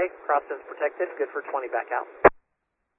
Okay, crosswind's protected. Good for 20 back out.